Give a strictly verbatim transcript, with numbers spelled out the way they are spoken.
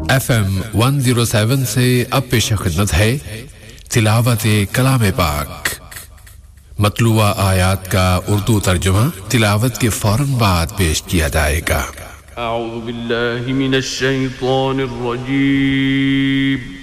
F M one zero seven से अब पेश खिदमत है तिलावत कलाम पाक। मतलूआ आयात का उर्दू तर्जुमा तिलावत के फौरन बाद पेश किया जाएगा। अऊज़ु बिल्लाहि मिनश शैतानिर रजीम।